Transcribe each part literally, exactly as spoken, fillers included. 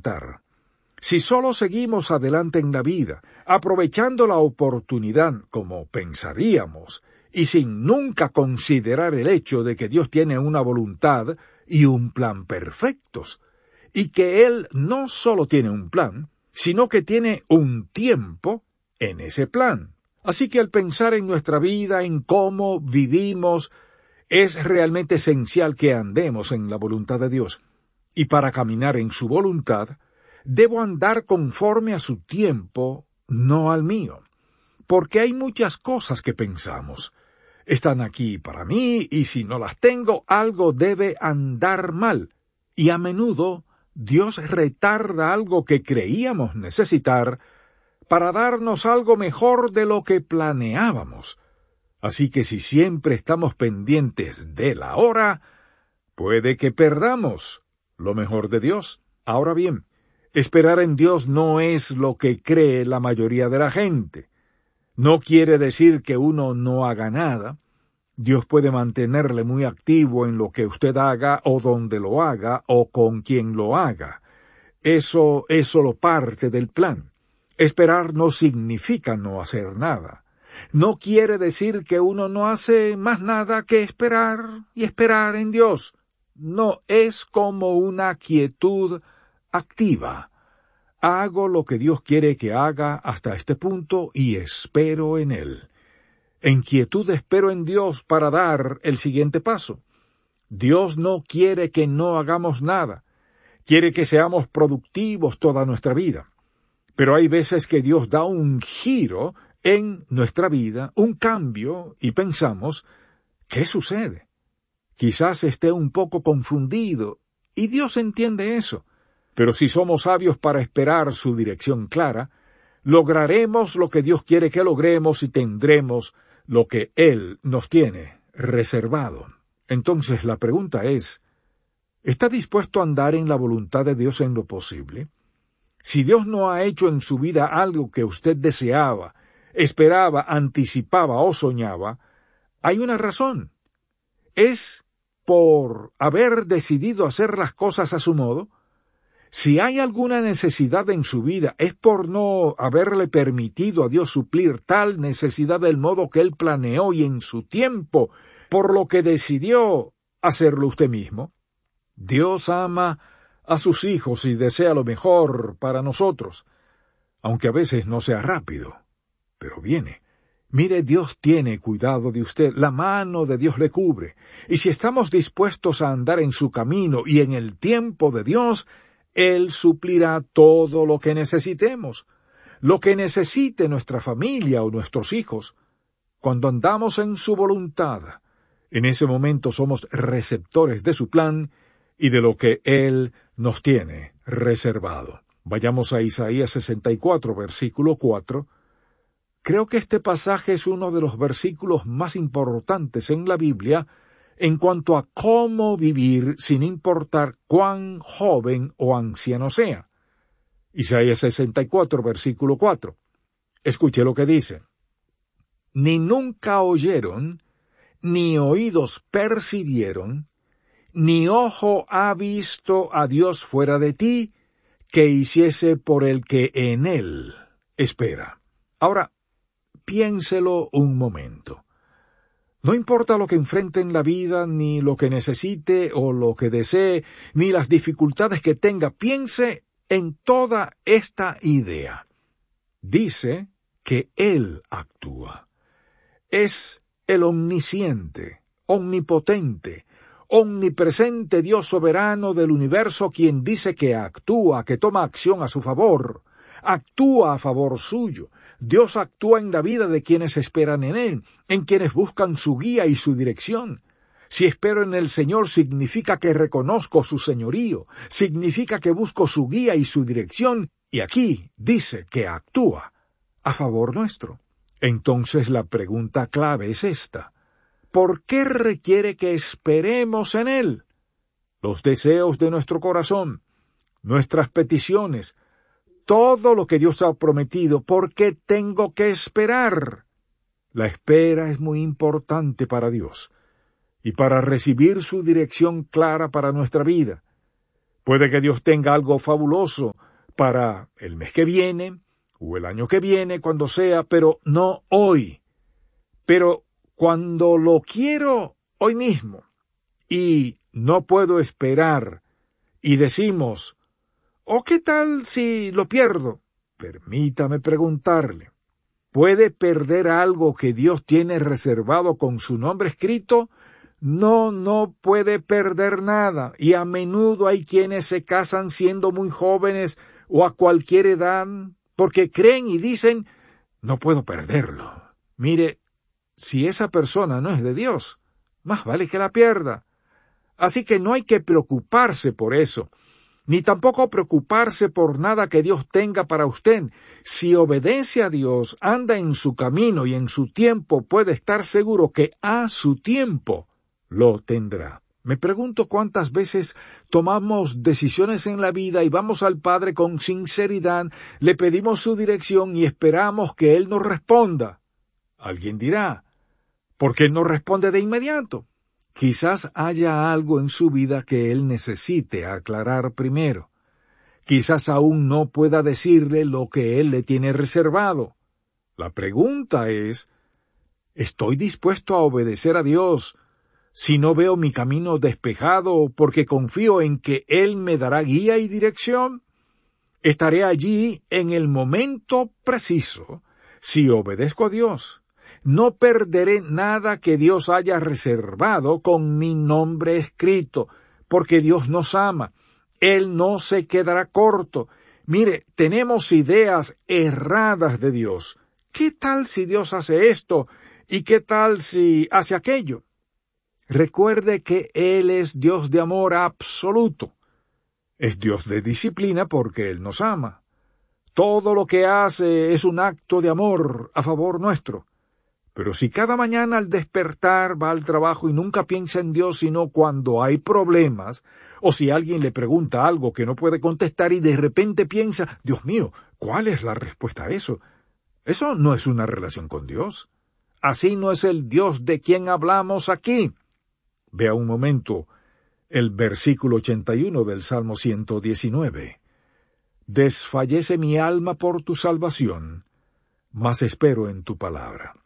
adelantar. Si solo seguimos adelante en la vida, aprovechando la oportunidad como pensaríamos, y sin nunca considerar el hecho de que Dios tiene una voluntad y un plan perfectos, y que Él no solo tiene un plan, sino que tiene un tiempo en ese plan. Así que al pensar en nuestra vida, en cómo vivimos, es realmente esencial que andemos en la voluntad de Dios. Y para caminar en su voluntad, debo andar conforme a su tiempo, no al mío. Porque hay muchas cosas que pensamos. Están aquí para mí, y si no las tengo, algo debe andar mal. Y a menudo, Dios retarda algo que creíamos necesitar para darnos algo mejor de lo que planeábamos. Así que si siempre estamos pendientes de la hora, puede que perdamos lo mejor de Dios. Ahora bien, esperar en Dios no es lo que cree la mayoría de la gente. No quiere decir que uno no haga nada. Dios puede mantenerle muy activo en lo que usted haga, o donde lo haga, o con quien lo haga. Eso es solo parte del plan. Esperar no significa no hacer nada. No quiere decir que uno no hace más nada que esperar y esperar en Dios. No, es como una quietud activa. Hago lo que Dios quiere que haga hasta este punto y espero en Él. En quietud espero en Dios para dar el siguiente paso. Dios no quiere que no hagamos nada. Quiere que seamos productivos toda nuestra vida. Pero hay veces que Dios da un giro en nuestra vida, un cambio, y pensamos, ¿qué sucede? Quizás esté un poco confundido, y Dios entiende eso. Pero si somos sabios para esperar su dirección clara, lograremos lo que Dios quiere que logremos y tendremos lo que Él nos tiene reservado. Entonces la pregunta es, ¿está dispuesto a andar en la voluntad de Dios en lo posible? Si Dios no ha hecho en su vida algo que usted deseaba, esperaba, anticipaba o soñaba, hay una razón. ¿Es por haber decidido hacer las cosas a su modo? Si hay alguna necesidad en su vida, es por no haberle permitido a Dios suplir tal necesidad del modo que Él planeó y en su tiempo, por lo que decidió hacerlo usted mismo. Dios ama a sus hijos y desea lo mejor para nosotros, aunque a veces no sea rápido, pero viene. Mire, Dios tiene cuidado de usted, la mano de Dios le cubre, y si estamos dispuestos a andar en su camino y en el tiempo de Dios, Él suplirá todo lo que necesitemos, lo que necesite nuestra familia o nuestros hijos. Cuando andamos en su voluntad, en ese momento somos receptores de su plan y de lo que Él nos tiene reservado. Vayamos a Isaías sesenta y cuatro, versículo cuatro. Creo que este pasaje es uno de los versículos más importantes en la Biblia en cuanto a cómo vivir sin importar cuán joven o anciano sea. Isaías sesenta y cuatro, versículo cuatro. Escuche lo que dice. Ni nunca oyeron, ni oídos percibieron, ni ojo ha visto a Dios fuera de ti, que hiciese por el que en Él espera. Ahora, piénselo un momento. No importa lo que enfrente en la vida, ni lo que necesite o lo que desee, ni las dificultades que tenga, piense en toda esta idea. Dice que Él actúa. Es el omnisciente, omnipotente, omnipresente Dios soberano del universo quien dice que actúa, que toma acción a su favor, actúa a favor suyo. Dios actúa en la vida de quienes esperan en Él, en quienes buscan su guía y su dirección. Si espero en el Señor significa que reconozco su señorío, significa que busco su guía y su dirección, y aquí dice que actúa a favor nuestro. Entonces la pregunta clave es esta. ¿Por qué requiere que esperemos en Él? Los deseos de nuestro corazón, nuestras peticiones, todo lo que Dios ha prometido, ¿por qué tengo que esperar? La espera es muy importante para Dios y para recibir su dirección clara para nuestra vida. Puede que Dios tenga algo fabuloso para el mes que viene, o el año que viene, cuando sea, pero no hoy. Pero cuando lo quiero hoy mismo, y no puedo esperar, y decimos, ¿o qué tal si lo pierdo? Permítame preguntarle, ¿puede perder algo que Dios tiene reservado con su nombre escrito? No, no puede perder nada, y a menudo hay quienes se casan siendo muy jóvenes o a cualquier edad, porque creen y dicen, no puedo perderlo. Mire, si esa persona no es de Dios, más vale que la pierda. Así que no hay que preocuparse por eso, ni tampoco preocuparse por nada que Dios tenga para usted. Si obedece a Dios, anda en su camino y en su tiempo, puede estar seguro que a su tiempo lo tendrá. Me pregunto cuántas veces tomamos decisiones en la vida y vamos al Padre con sinceridad, le pedimos su dirección y esperamos que Él nos responda. Alguien dirá, ¿por qué no responde de inmediato? Quizás haya algo en su vida que Él necesite aclarar primero. Quizás aún no pueda decirle lo que Él le tiene reservado. La pregunta es, ¿estoy dispuesto a obedecer a Dios si no veo mi camino despejado porque confío en que Él me dará guía y dirección? Estaré allí en el momento preciso si obedezco a Dios. No perderé nada que Dios haya reservado con mi nombre escrito, porque Dios nos ama. Él no se quedará corto. Mire, tenemos ideas erradas de Dios. ¿Qué tal si Dios hace esto? ¿Y qué tal si hace aquello? Recuerde que Él es Dios de amor absoluto. Es Dios de disciplina porque Él nos ama. Todo lo que hace es un acto de amor a favor nuestro. Pero si cada mañana al despertar va al trabajo y nunca piensa en Dios sino cuando hay problemas, o si alguien le pregunta algo que no puede contestar y de repente piensa, Dios mío, ¿cuál es la respuesta a eso? Eso no es una relación con Dios. Así no es el Dios de quien hablamos aquí. Vea un momento el versículo ochenta y uno del Salmo ciento diecinueve. Desfallece mi alma por tu salvación, mas espero en tu palabra.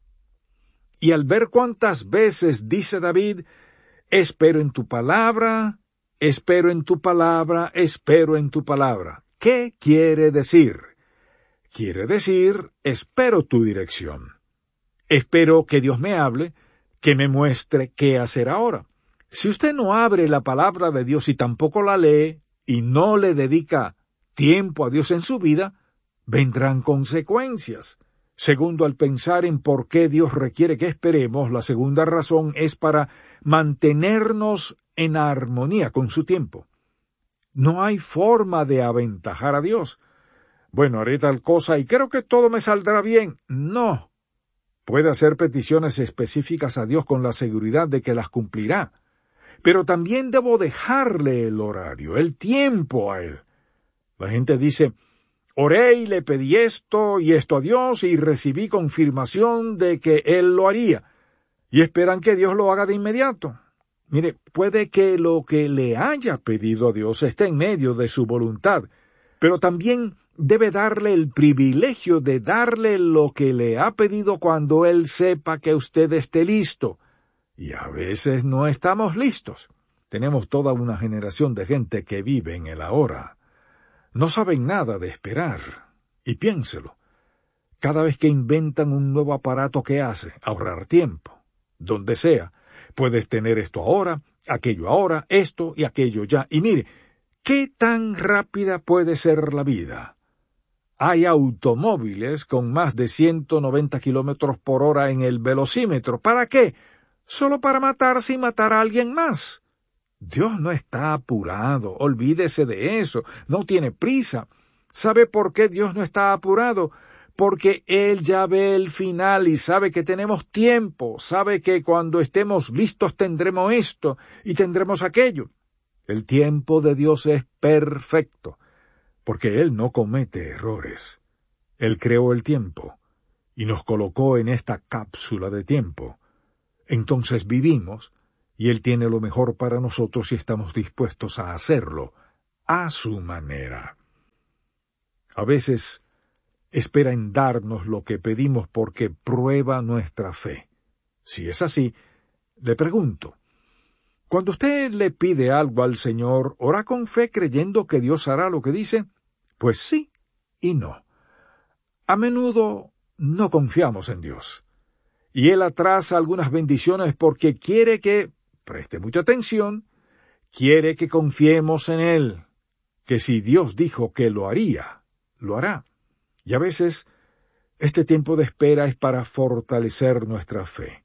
Y al ver cuántas veces dice David, espero en tu palabra, espero en tu palabra, espero en tu palabra. ¿Qué quiere decir? Quiere decir, espero tu dirección. Espero que Dios me hable, que me muestre qué hacer ahora. Si usted no abre la palabra de Dios y tampoco la lee, y no le dedica tiempo a Dios en su vida, vendrán consecuencias. Segundo, al pensar en por qué Dios requiere que esperemos, la segunda razón es para mantenernos en armonía con su tiempo. No hay forma de aventajar a Dios. Bueno, haré tal cosa y creo que todo me saldrá bien. No. Puede hacer peticiones específicas a Dios con la seguridad de que las cumplirá. Pero también debo dejarle el horario, el tiempo a Él. La gente dice, oré y le pedí esto y esto a Dios y recibí confirmación de que Él lo haría. Y esperan que Dios lo haga de inmediato. Mire, puede que lo que le haya pedido a Dios esté en medio de su voluntad, pero también debe darle el privilegio de darle lo que le ha pedido cuando Él sepa que usted esté listo. Y a veces no estamos listos. Tenemos toda una generación de gente que vive en el ahora. No saben nada de esperar. Y piénselo. Cada vez que inventan un nuevo aparato, ¿qué hace? Ahorrar tiempo. Donde sea. Puedes tener esto ahora, aquello ahora, esto y aquello ya. Y mire, ¿qué tan rápida puede ser la vida? Hay automóviles con más de ciento noventa kilómetros por hora en el velocímetro. ¿Para qué? Solo para matarse y matar a alguien más. Dios no está apurado, olvídese de eso, no tiene prisa. ¿Sabe por qué Dios no está apurado? Porque Él ya ve el final y sabe que tenemos tiempo, sabe que cuando estemos listos tendremos esto y tendremos aquello. El tiempo de Dios es perfecto, porque Él no comete errores. Él creó el tiempo y nos colocó en esta cápsula de tiempo. Entonces vivimos, y Él tiene lo mejor para nosotros si estamos dispuestos a hacerlo a su manera. A veces espera en darnos lo que pedimos porque prueba nuestra fe. Si es así, le pregunto, cuando usted le pide algo al Señor, ¿ora con fe creyendo que Dios hará lo que dice? Pues sí y no. A menudo no confiamos en Dios, y Él atrasa algunas bendiciones porque quiere que, preste mucha atención, quiere que confiemos en Él, que si Dios dijo que lo haría, lo hará. Y a veces, este tiempo de espera es para fortalecer nuestra fe.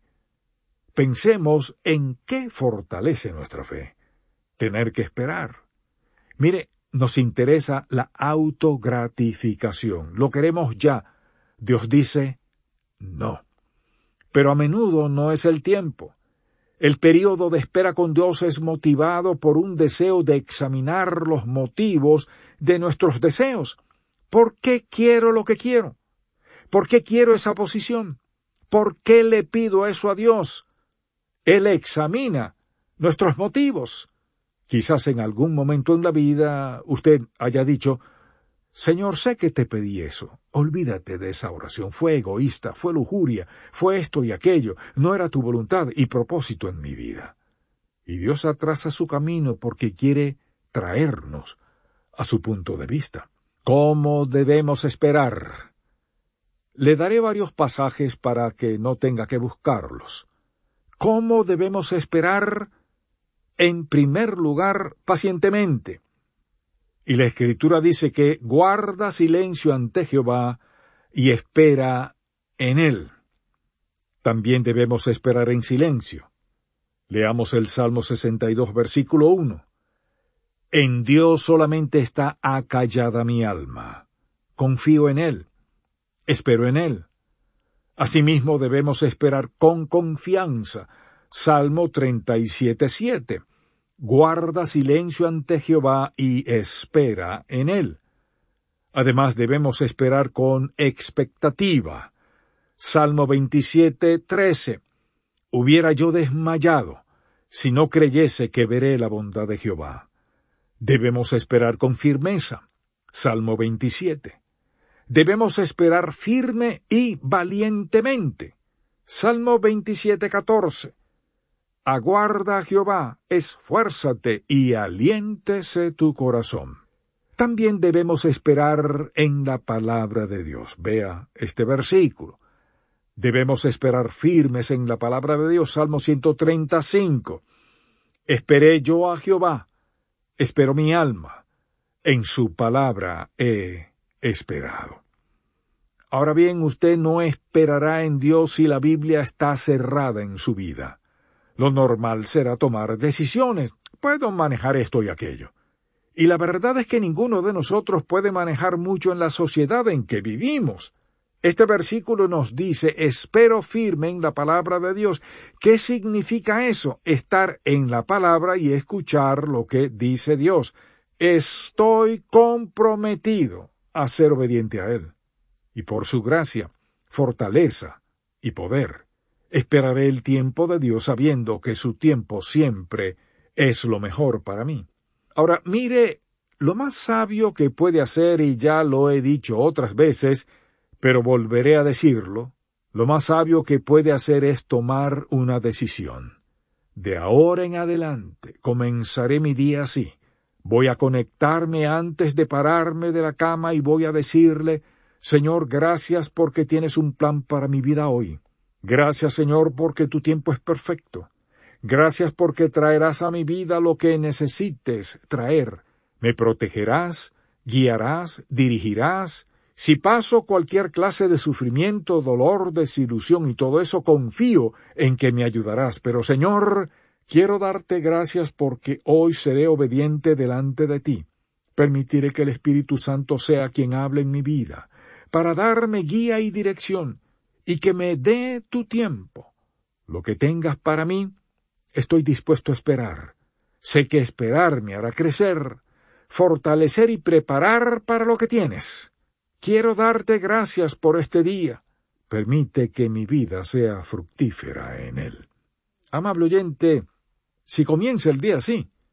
Pensemos en qué fortalece nuestra fe. Tener que esperar. Mire, nos interesa la autogratificación. Lo queremos ya. Dios dice, no. Pero a menudo no es el tiempo. El período de espera con Dios es motivado por un deseo de examinar los motivos de nuestros deseos. ¿Por qué quiero lo que quiero? ¿Por qué quiero esa posición? ¿Por qué le pido eso a Dios? Él examina nuestros motivos. Quizás en algún momento en la vida usted haya dicho, Señor, sé que te pedí eso. Olvídate de esa oración. Fue egoísta, fue lujuria, fue esto y aquello. No era tu voluntad y propósito en mi vida. Y Dios atrasa su camino porque quiere traernos a su punto de vista. ¿Cómo debemos esperar? Le daré varios pasajes para que no tenga que buscarlos. ¿Cómo debemos esperar? En primer lugar, pacientemente. Y la Escritura dice que guarda silencio ante Jehová y espera en Él. También debemos esperar en silencio. Leamos el Salmo sesenta y dos, versículo uno. En Dios solamente está acallada mi alma. Confío en Él. Espero en Él. Asimismo debemos esperar con confianza. Salmo treinta y siete, siete. Guarda silencio ante Jehová y espera en Él. Además debemos esperar con expectativa. Salmo veintisiete, trece. Hubiera yo desmayado si no creyese que veré la bondad de Jehová. Debemos esperar con firmeza. Salmo veintisiete. Debemos esperar firme y valientemente. Salmo veintisiete, catorce. Aguarda a Jehová, esfuérzate y aliéntese tu corazón. También debemos esperar en la palabra de Dios. Vea este versículo. Debemos esperar firmes en la palabra de Dios. Salmo ciento treinta y cinco. Esperé yo a Jehová, esperó mi alma, en su palabra he esperado. Ahora bien, usted no esperará en Dios si la Biblia está cerrada en su vida. Lo normal será tomar decisiones. Puedo manejar esto y aquello. Y la verdad es que ninguno de nosotros puede manejar mucho en la sociedad en que vivimos. Este versículo nos dice, espero firme en la palabra de Dios. ¿Qué significa eso? Estar en la palabra y escuchar lo que dice Dios. Estoy comprometido a ser obediente a Él. Y por su gracia, fortaleza y poder, esperaré el tiempo de Dios sabiendo que su tiempo siempre es lo mejor para mí. Ahora, mire, lo más sabio que puede hacer, y ya lo he dicho otras veces, pero volveré a decirlo, lo más sabio que puede hacer es tomar una decisión. De ahora en adelante comenzaré mi día así. Voy a conectarme antes de pararme de la cama y voy a decirle, Señor, gracias porque tienes un plan para mi vida hoy. Gracias, Señor, porque tu tiempo es perfecto. Gracias porque traerás a mi vida lo que necesites traer. Me protegerás, guiarás, dirigirás. Si paso cualquier clase de sufrimiento, dolor, desilusión y todo eso, confío en que me ayudarás. Pero, Señor, quiero darte gracias porque hoy seré obediente delante de ti. Permitiré que el Espíritu Santo sea quien hable en mi vida, para darme guía y dirección, y que me dé tu tiempo. Lo que tengas para mí, estoy dispuesto a esperar. Sé que esperar me hará crecer, fortalecer y preparar para lo que tienes. Quiero darte gracias por este día. Permite que mi vida sea fructífera en él. Amable oyente, si comienza el día así,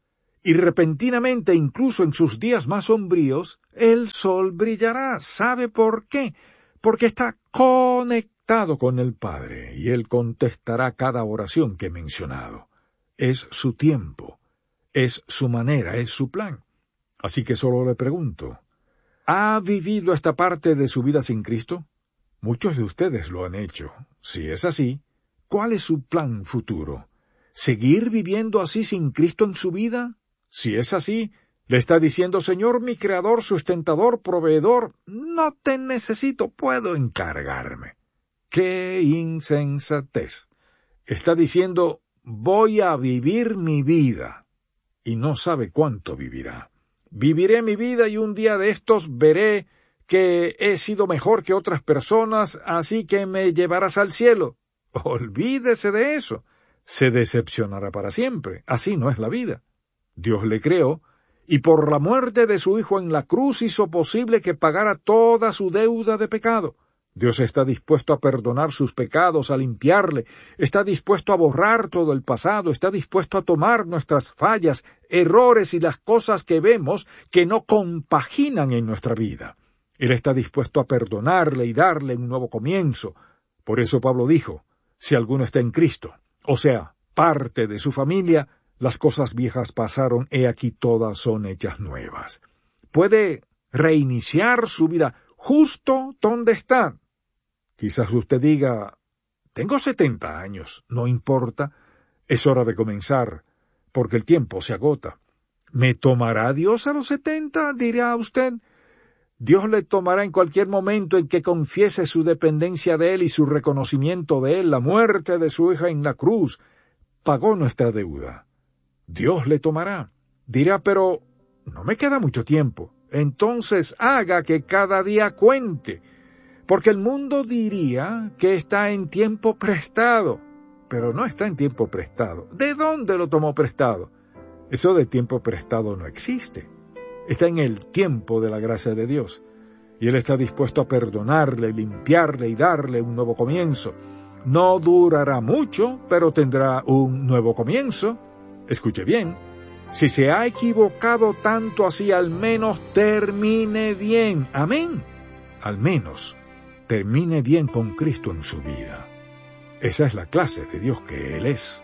y repentinamente, incluso en sus días más sombríos, el sol brillará. ¿Sabe por qué? Porque está conectado con el Padre, y Él contestará cada oración que he mencionado. Es su tiempo, es su manera, es su plan. Así que solo le pregunto, ¿ha vivido esta parte de su vida sin Cristo? Muchos de ustedes lo han hecho. Si es así, ¿cuál es su plan futuro? ¿Seguir viviendo así sin Cristo en su vida? Si es así, le está diciendo, Señor, mi Creador, sustentador, proveedor, no te necesito, puedo encargarme. ¡Qué insensatez! Está diciendo, voy a vivir mi vida, y no sabe cuánto vivirá. Viviré mi vida y un día de estos veré que he sido mejor que otras personas, así que me llevarás al cielo. Olvídese de eso. Se decepcionará para siempre. Así no es la vida. Dios le creó, y por la muerte de su Hijo en la cruz hizo posible que pagara toda su deuda de pecado. Dios está dispuesto a perdonar sus pecados, a limpiarle, está dispuesto a borrar todo el pasado, está dispuesto a tomar nuestras fallas, errores y las cosas que vemos que no compaginan en nuestra vida. Él está dispuesto a perdonarle y darle un nuevo comienzo. Por eso Pablo dijo, si alguno está en Cristo, o sea, parte de su familia, las cosas viejas pasaron, he aquí todas son hechas nuevas. Puede reiniciar su vida justo donde está. Quizás usted diga, tengo setenta años, no importa, es hora de comenzar, porque el tiempo se agota. ¿Me tomará Dios a los setenta? Dirá usted. Dios le tomará en cualquier momento en que confiese su dependencia de Él y su reconocimiento de Él. La muerte de su hija en la cruz pagó nuestra deuda. Dios le tomará. Dirá, pero no me queda mucho tiempo. Entonces haga que cada día cuente, porque el mundo diría que está en tiempo prestado, pero no está en tiempo prestado. ¿De dónde lo tomó prestado? Eso de tiempo prestado no existe. Está en el tiempo de la gracia de Dios, y Él está dispuesto a perdonarle, limpiarle y darle un nuevo comienzo. No durará mucho, pero tendrá un nuevo comienzo. Escuche bien, si se ha equivocado tanto así, al menos termine bien. Amén. Al menos termine bien con Cristo en su vida. Esa es la clase de Dios que Él es.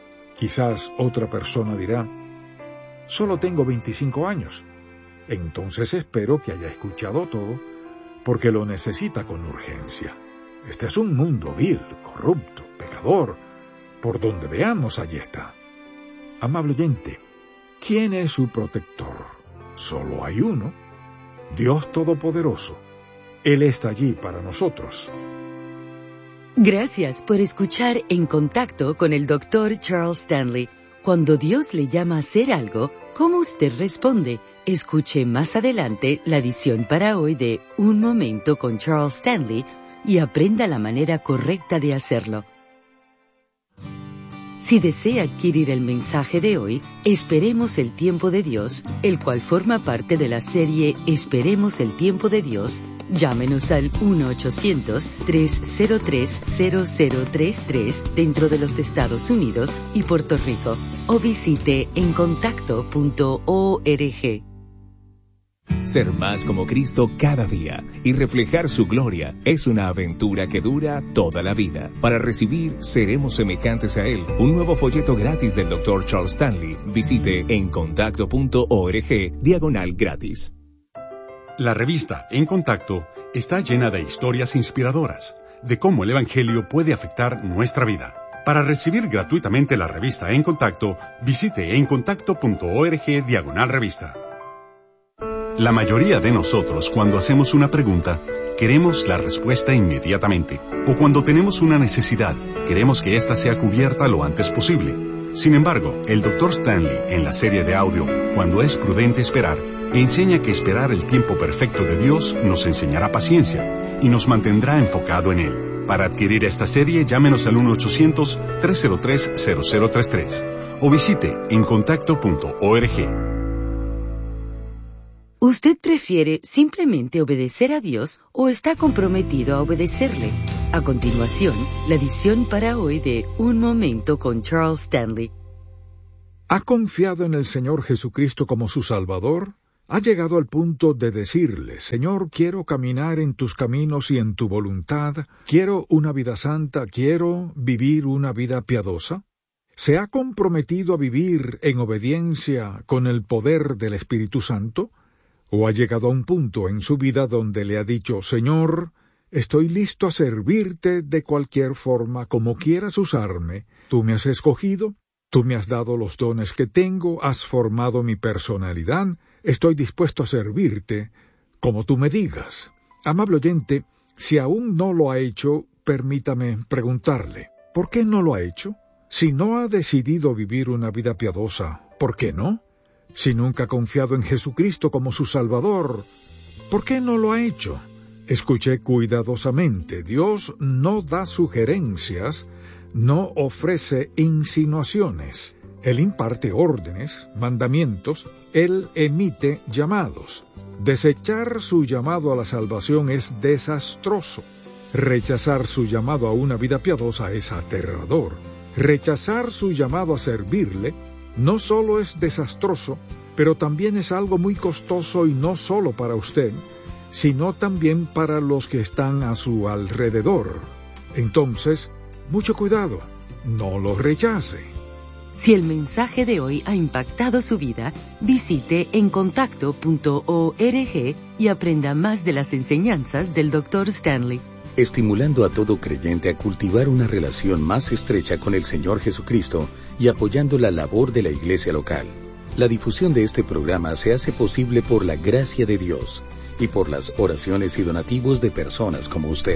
Quizás otra persona dirá, solo tengo veinticinco años. Entonces espero que haya escuchado todo, porque lo necesita con urgencia. Este es un mundo vil, corrupto, pecador. Por donde veamos, allí está. Amable oyente, ¿quién es su protector? Solo hay uno, Dios Todopoderoso. Él está allí para nosotros. Gracias por escuchar En Contacto con el doctor Charles Stanley. Cuando Dios le llama a hacer algo, ¿cómo usted responde? Escuche más adelante la edición para hoy de Un Momento con Charles Stanley y aprenda la manera correcta de hacerlo. Si desea adquirir el mensaje de hoy, Esperemos el tiempo de Dios, el cual forma parte de la serie Esperemos el tiempo de Dios, llámenos al uno ochocientos, tres cero tres, cero cero tres tres dentro de los Estados Unidos y Puerto Rico, o visite en contacto punto org. Ser más como Cristo cada día y reflejar su gloria es una aventura que dura toda la vida. Para recibir Seremos semejantes a Él, un nuevo folleto gratis del doctor Charles Stanley, visite en contacto punto org diagonal gratis. La revista En Contacto está llena de historias inspiradoras de cómo el Evangelio puede afectar nuestra vida. Para recibir gratuitamente la revista En Contacto, visite en contacto punto org diagonal revista. La mayoría de nosotros, cuando hacemos una pregunta, queremos la respuesta inmediatamente. O cuando tenemos una necesidad, queremos que ésta sea cubierta lo antes posible. Sin embargo, el doctor Stanley, en la serie de audio, Cuando es prudente esperar, enseña que esperar el tiempo perfecto de Dios nos enseñará paciencia y nos mantendrá enfocado en Él. Para adquirir esta serie, llámenos al uno ochocientos, tres cero tres, cero cero tres tres o visite en contacto punto org. ¿Usted prefiere simplemente obedecer a Dios o está comprometido a obedecerle? A continuación, la edición para hoy de Un Momento con Charles Stanley. ¿Ha confiado en el Señor Jesucristo como su Salvador? ¿Ha llegado al punto de decirle, Señor, quiero caminar en tus caminos y en tu voluntad, quiero una vida santa, quiero vivir una vida piadosa? ¿Se ha comprometido a vivir en obediencia con el poder del Espíritu Santo? ¿O ha llegado a un punto en su vida donde le ha dicho, Señor, estoy listo a servirte de cualquier forma, como quieras usarme? Tú me has escogido, tú me has dado los dones que tengo, has formado mi personalidad, estoy dispuesto a servirte como tú me digas. Amable oyente, si aún no lo ha hecho, permítame preguntarle, ¿por qué no lo ha hecho? Si no ha decidido vivir una vida piadosa, ¿por qué no? Si nunca ha confiado en Jesucristo como su Salvador, ¿por qué no lo ha hecho? Escuché cuidadosamente, Dios no da sugerencias, no ofrece insinuaciones. Él imparte órdenes, mandamientos, Él emite llamados. Desechar su llamado a la salvación es desastroso. Rechazar su llamado a una vida piadosa es aterrador. Rechazar su llamado a servirle no solo es desastroso, pero también es algo muy costoso y no solo para usted, sino también para los que están a su alrededor. Entonces, mucho cuidado, no lo rechace. Si el mensaje de hoy ha impactado su vida, visite encontacto punto org y aprenda más de las enseñanzas del doctor Stanley. Estimulando a todo creyente a cultivar una relación más estrecha con el Señor Jesucristo y apoyando la labor de la iglesia local. La difusión de este programa se hace posible por la gracia de Dios y por las oraciones y donativos de personas como usted.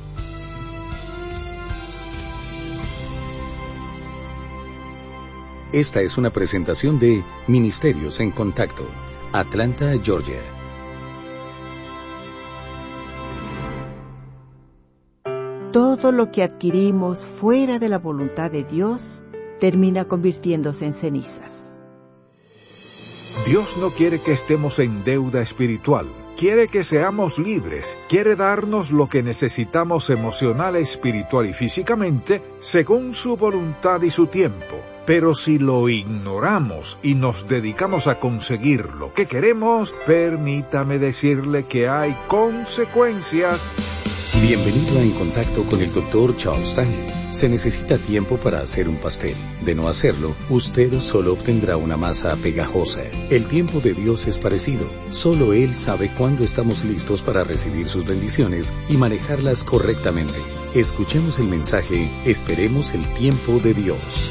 Esta es una presentación de Ministerios en Contacto, Atlanta, Georgia. Todo lo que adquirimos fuera de la voluntad de Dios termina convirtiéndose en cenizas. Dios no quiere que estemos en deuda espiritual. Quiere que seamos libres. Quiere darnos lo que necesitamos emocional, espiritual y físicamente, según su voluntad y su tiempo. Pero si lo ignoramos y nos dedicamos a conseguir lo que queremos, permítame decirle que hay consecuencias. Bienvenido a En Contacto con el doctor Charles Stanley. Se necesita tiempo para hacer un pastel. De no hacerlo, usted solo obtendrá una masa pegajosa. El tiempo de Dios es parecido. Solo Él sabe cuándo estamos listos para recibir sus bendiciones y manejarlas correctamente. Escuchemos el mensaje, esperemos el tiempo de Dios.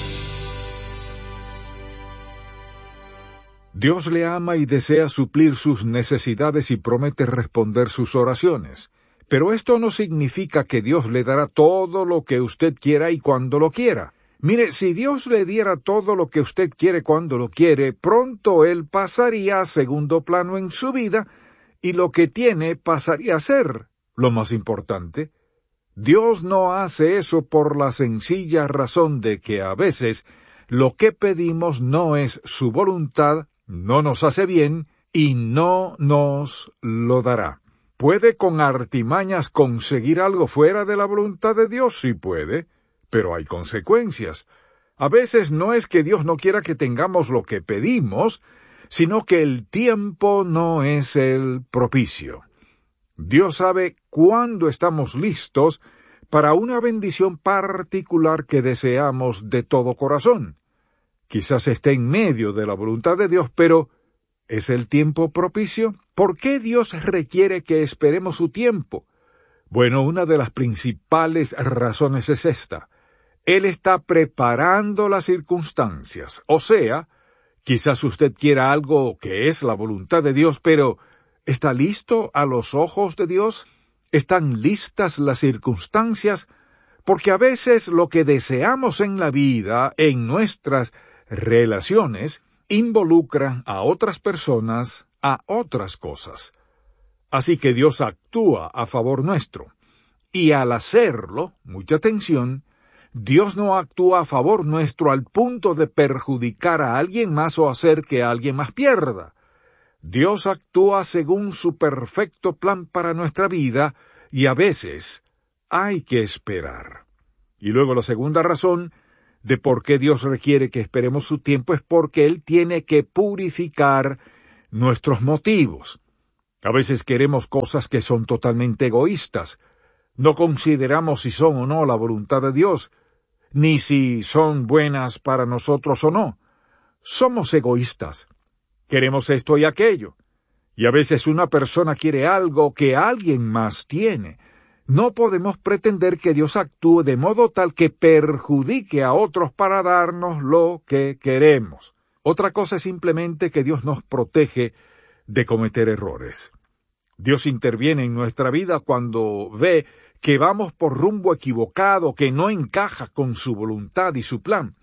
Dios le ama y desea suplir sus necesidades y promete responder sus oraciones. Pero esto no significa que Dios le dará todo lo que usted quiera y cuando lo quiera. Mire, si Dios le diera todo lo que usted quiere cuando lo quiere, pronto Él pasaría a segundo plano en su vida y lo que tiene pasaría a ser lo más importante. Dios no hace eso por la sencilla razón de que a veces lo que pedimos no es su voluntad, no nos hace bien y no nos lo dará. ¿Puede con artimañas conseguir algo fuera de la voluntad de Dios? Sí puede, pero hay consecuencias. A veces no es que Dios no quiera que tengamos lo que pedimos, sino que el tiempo no es el propicio. Dios sabe cuándo estamos listos para una bendición particular que deseamos de todo corazón. Quizás esté en medio de la voluntad de Dios, pero ¿es el tiempo propicio? ¿Por qué Dios requiere que esperemos su tiempo? Bueno, una de las principales razones es esta. Él está preparando las circunstancias. O sea, quizás usted quiera algo que es la voluntad de Dios, pero ¿está listo a los ojos de Dios? ¿Están listas las circunstancias? Porque a veces lo que deseamos en la vida, en nuestras relaciones, involucra a otras personas, a otras cosas. Así que Dios actúa a favor nuestro. Y al hacerlo, mucha atención, Dios no actúa a favor nuestro al punto de perjudicar a alguien más o hacer que alguien más pierda. Dios actúa según su perfecto plan para nuestra vida y a veces hay que esperar. Y luego la segunda razón, de por qué Dios requiere que esperemos su tiempo es porque Él tiene que purificar nuestros motivos. A veces queremos cosas que son totalmente egoístas. No consideramos si son o no la voluntad de Dios, ni si son buenas para nosotros o no. Somos egoístas. Queremos esto y aquello. Y a veces una persona quiere algo que alguien más tiene. No podemos pretender que Dios actúe de modo tal que perjudique a otros para darnos lo que queremos. Otra cosa es simplemente que Dios nos protege de cometer errores. Dios interviene en nuestra vida cuando ve que vamos por rumbo equivocado, que no encaja con su voluntad y su plan.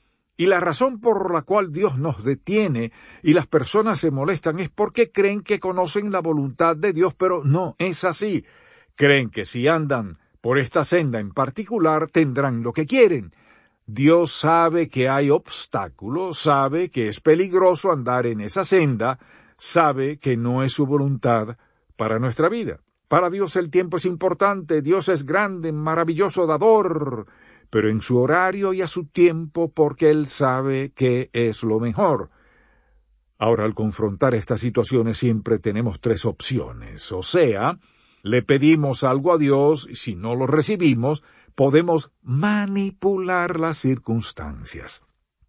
Y la razón por la cual Dios nos detiene y las personas se molestan es porque creen que conocen la voluntad de Dios, pero no es así. Creen que si andan por esta senda en particular tendrán lo que quieren. Dios sabe que hay obstáculos, sabe que es peligroso andar en esa senda, sabe que no es su voluntad para nuestra vida. Para Dios el tiempo es importante, Dios es grande, maravilloso dador, pero en su horario y a su tiempo porque Él sabe que es lo mejor. Ahora, al confrontar estas situaciones siempre tenemos tres opciones, o sea, le pedimos algo a Dios y si no lo recibimos, podemos manipular las circunstancias.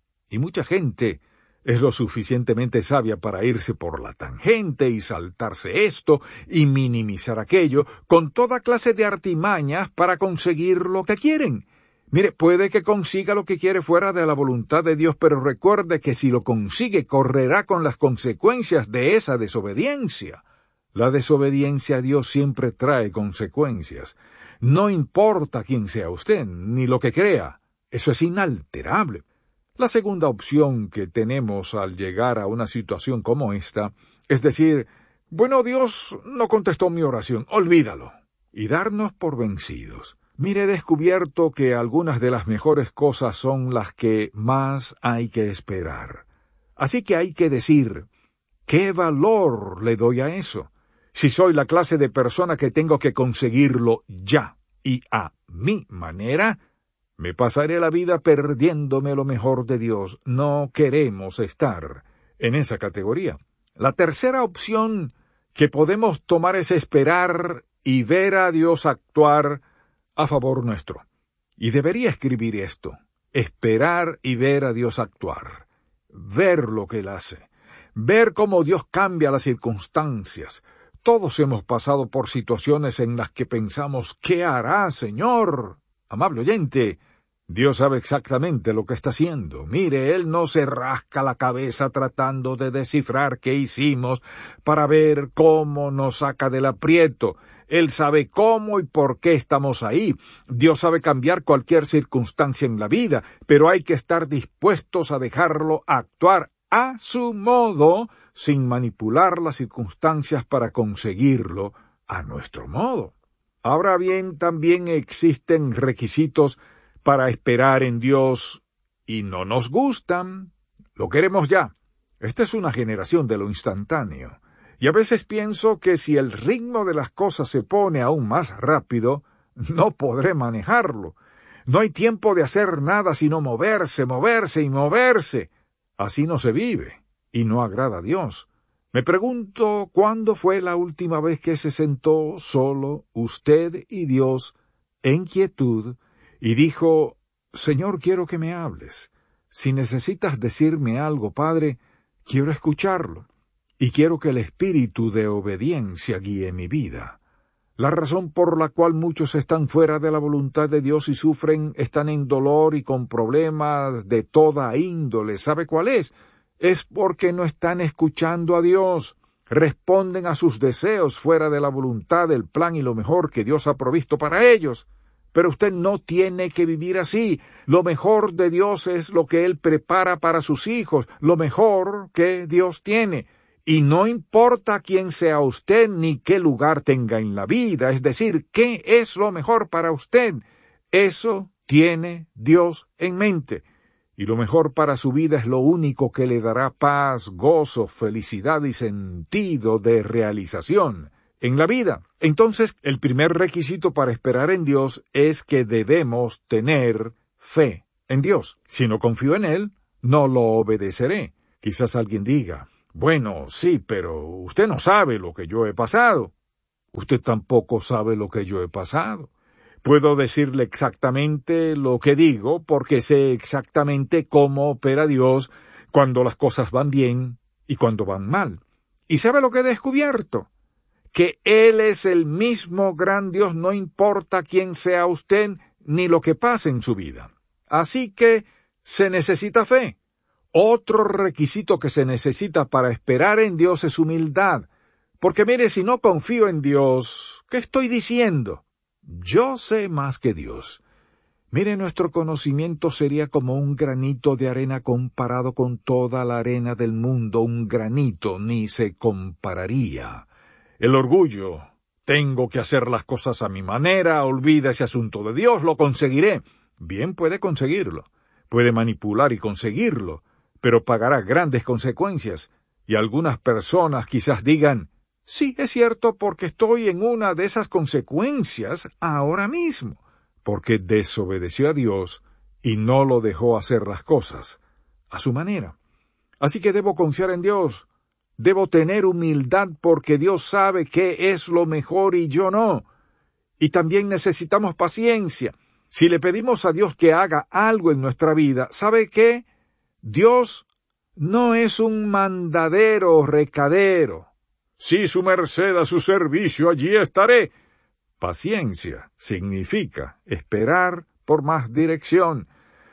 Y mucha gente es lo suficientemente sabia para irse por la tangente y saltarse esto y minimizar aquello con toda clase de artimañas para conseguir lo que quieren. Mire, puede que consiga lo que quiere fuera de la voluntad de Dios, pero recuerde que si lo consigue correrá con las consecuencias de esa desobediencia. La desobediencia a Dios siempre trae consecuencias. No importa quién sea usted, ni lo que crea, eso es inalterable. La segunda opción que tenemos al llegar a una situación como esta es decir, bueno, Dios no contestó mi oración, olvídalo, y darnos por vencidos. Mire, he descubierto que algunas de las mejores cosas son las que más hay que esperar. Así que hay que decir, ¿qué valor le doy a eso? Si soy la clase de persona que tengo que conseguirlo ya y a mi manera, me pasaré la vida perdiéndome lo mejor de Dios. No queremos estar en esa categoría. La tercera opción que podemos tomar es esperar y ver a Dios actuar a favor nuestro. Y debería escribir esto, esperar y ver a Dios actuar, ver lo que Él hace, ver cómo Dios cambia las circunstancias. Todos hemos pasado por situaciones en las que pensamos, ¿qué hará, Señor? Amable oyente, Dios sabe exactamente lo que está haciendo. Mire, Él no se rasca la cabeza tratando de descifrar qué hicimos para ver cómo nos saca del aprieto. Él sabe cómo y por qué estamos ahí. Dios sabe cambiar cualquier circunstancia en la vida, pero hay que estar dispuestos a dejarlo actuar a su modo, sin manipular las circunstancias para conseguirlo a nuestro modo. Ahora bien, también existen requisitos para esperar en Dios y no nos gustan. Lo queremos ya. Esta es una generación de lo instantáneo. Y a veces pienso que si el ritmo de las cosas se pone aún más rápido, no podré manejarlo. No hay tiempo de hacer nada sino moverse, moverse y moverse. Así no se vive y no agrada a Dios. Me pregunto cuándo fue la última vez que se sentó solo usted y Dios en quietud y dijo, Señor, quiero que me hables. Si necesitas decirme algo, Padre, quiero escucharlo. Y quiero que el espíritu de obediencia guíe mi vida. La razón por la cual muchos están fuera de la voluntad de Dios y sufren, están en dolor y con problemas de toda índole. ¿Sabe cuál es? Es porque no están escuchando a Dios. Responden a sus deseos fuera de la voluntad, el plan y lo mejor que Dios ha provisto para ellos. Pero usted no tiene que vivir así. Lo mejor de Dios es lo que Él prepara para sus hijos, lo mejor que Dios tiene. Y no importa quién sea usted ni qué lugar tenga en la vida, es decir, qué es lo mejor para usted. Eso tiene Dios en mente. Y lo mejor para su vida es lo único que le dará paz, gozo, felicidad y sentido de realización en la vida. Entonces, el primer requisito para esperar en Dios es que debemos tener fe. en Dios. Si no confío en Él, no lo obedeceré. Quizás alguien diga, bueno, sí, pero usted no sabe lo que yo he pasado. Usted tampoco sabe lo que yo he pasado. Puedo decirle exactamente lo que digo porque sé exactamente cómo opera Dios cuando las cosas van bien y cuando van mal. ¿Y sabe lo que he descubierto? Que Él es el mismo gran Dios, no importa quién sea usted ni lo que pase en su vida. Así que se necesita fe. Otro requisito que se necesita para esperar en Dios es humildad. Porque mire, si no confío en Dios, ¿qué estoy diciendo? Yo sé más que Dios. Mire, nuestro conocimiento sería como un granito de arena comparado con toda la arena del mundo. Un granito ni se compararía. El orgullo, tengo que hacer las cosas a mi manera, olvida ese asunto de Dios, lo conseguiré. Bien, puede conseguirlo, puede manipular y conseguirlo, pero pagará grandes consecuencias. Y algunas personas quizás digan, sí, es cierto, porque estoy en una de esas consecuencias ahora mismo, porque desobedeció a Dios y no lo dejó hacer las cosas a su manera. Así que debo confiar en Dios, debo tener humildad porque Dios sabe qué es lo mejor y yo no. Y también necesitamos paciencia. Si le pedimos a Dios que haga algo en nuestra vida, ¿sabe qué? Dios no es un mandadero o recadero. Si su merced a su servicio, allí estaré. Paciencia significa esperar por más dirección.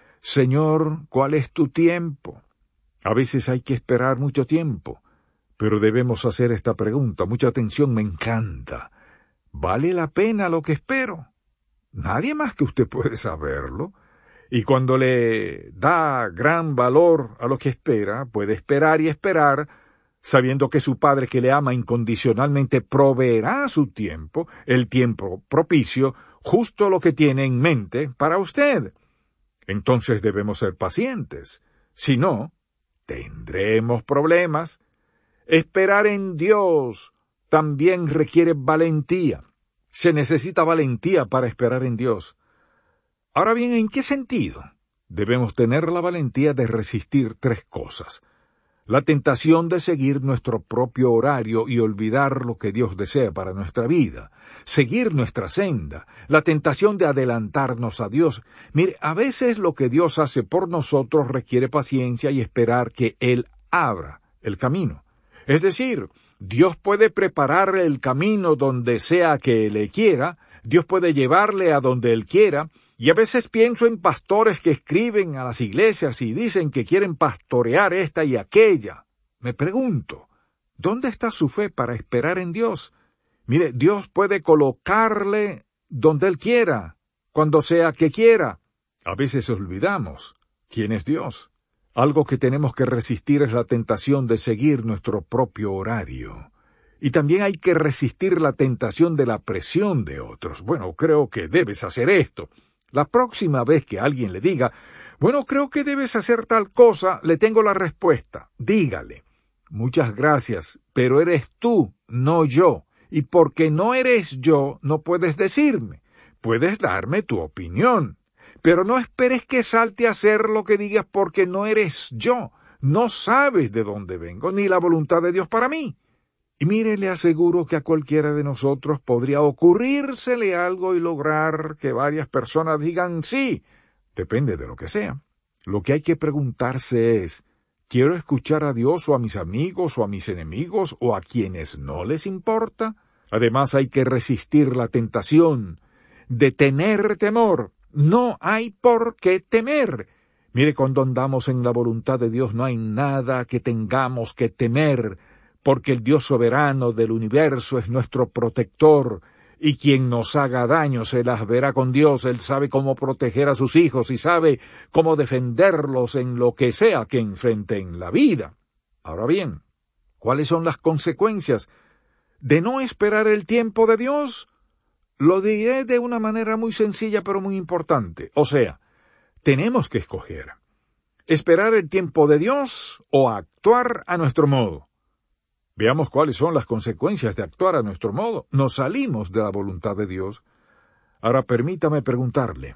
Señor, ¿cuál es tu tiempo? A veces hay que esperar mucho tiempo, pero debemos hacer esta pregunta. Mucha atención, me encanta. ¿Vale la pena lo que espero? Nadie más que usted puede saberlo. Y cuando le da gran valor a lo que espera, puede esperar y esperar, sabiendo que su Padre que le ama incondicionalmente proveerá su tiempo, el tiempo propicio, justo lo que tiene en mente para usted. Entonces debemos ser pacientes. Si no, tendremos problemas. Esperar en Dios también requiere valentía. Se necesita valentía para esperar en Dios. Ahora bien, ¿en qué sentido? Debemos tener la valentía de resistir tres cosas. La tentación de seguir nuestro propio horario y olvidar lo que Dios desea para nuestra vida. Seguir nuestra senda. La tentación de adelantarnos a Dios. Mire, a veces lo que Dios hace por nosotros requiere paciencia y esperar que Él abra el camino. Es decir, Dios puede prepararle el camino donde sea que Él le quiera, Dios puede llevarle a donde Él quiera, y a veces pienso en pastores que escriben a las iglesias y dicen que quieren pastorear esta y aquella. Me pregunto, ¿dónde está su fe para esperar en Dios? Mire, Dios puede colocarle donde Él quiera, cuando sea que quiera. A veces olvidamos quién es Dios. Algo que tenemos que resistir es la tentación de seguir nuestro propio horario. Y también hay que resistir la tentación de la presión de otros. Bueno, creo que debes hacer esto. La próxima vez que alguien le diga, bueno, creo que debes hacer tal cosa, le tengo la respuesta. Dígale, muchas gracias, pero eres tú, no yo. Y porque no eres yo, no puedes decirme. Puedes darme tu opinión. Pero no esperes que salte a hacer lo que digas porque no eres yo. No sabes de dónde vengo, ni la voluntad de Dios para mí. Y mire, le aseguro que a cualquiera de nosotros podría ocurrírsele algo y lograr que varias personas digan sí. Depende de lo que sea. Lo que hay que preguntarse es, ¿quiero escuchar a Dios o a mis amigos o a mis enemigos o a quienes no les importa? Además hay que resistir la tentación de tener temor. No hay por qué temer. Mire, cuando andamos en la voluntad de Dios no hay nada que tengamos que temer, porque el Dios soberano del universo es nuestro protector, y quien nos haga daño se las verá con Dios. Él sabe cómo proteger a sus hijos y sabe cómo defenderlos en lo que sea que enfrenten la vida. Ahora bien, ¿cuáles son las consecuencias de no esperar el tiempo de Dios? Lo diré de una manera muy sencilla pero muy importante. O sea, tenemos que escoger esperar el tiempo de Dios o actuar a nuestro modo. Veamos cuáles son las consecuencias de actuar a nuestro modo. Nos salimos de la voluntad de Dios. Ahora permítame preguntarle,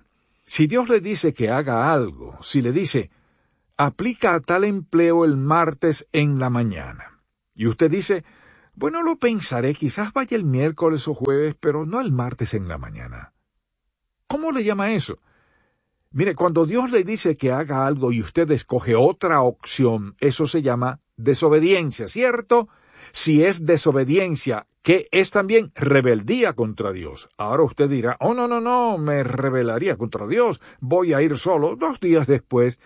Si Dios le dice que haga algo, si le dice, aplica a tal empleo el martes en la mañana, y usted dice, bueno, lo pensaré, quizás vaya el miércoles o jueves, pero no el martes en la mañana. ¿Cómo le llama eso? Mire, cuando Dios le dice que haga algo y usted escoge otra opción, eso se llama desobediencia, ¿cierto? Si es desobediencia, ¿qué es también? Rebeldía contra Dios. Ahora usted dirá, oh, no, no, no, me rebelaría contra Dios, voy a ir solo. Dos días después,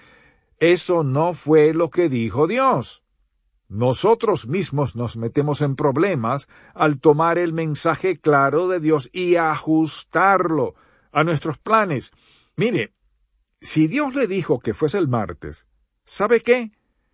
eso no fue lo que dijo Dios. Nosotros mismos nos metemos en problemas al tomar el mensaje claro de Dios y ajustarlo a nuestros planes. Mire, si Dios le dijo que fuese el martes, ¿sabe qué?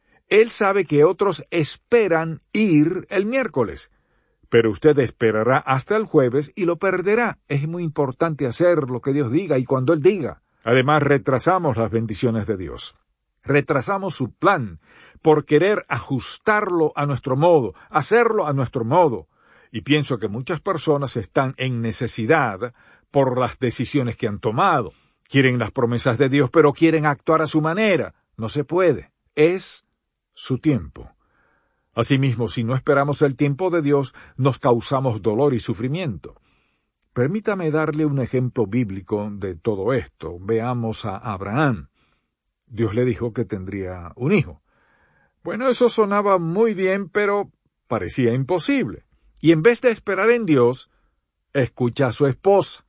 Él sabe que otros esperan ir el miércoles, pero usted esperará hasta el jueves y lo perderá. Es muy importante hacer lo que Dios diga y cuando Él diga. Además, retrasamos las bendiciones de Dios. Retrasamos su plan por querer ajustarlo a nuestro modo, hacerlo a nuestro modo. Y pienso que muchas personas están en necesidad por las decisiones que han tomado. Quieren las promesas de Dios, pero quieren actuar a su manera. No se puede. Es su tiempo. Asimismo, si no esperamos el tiempo de Dios, nos causamos dolor y sufrimiento. Permítame darle un ejemplo bíblico de todo esto. Veamos a Abraham. Dios le dijo que tendría un hijo. Bueno, eso sonaba muy bien, pero parecía imposible. Y en vez de esperar en Dios, escucha a su esposa.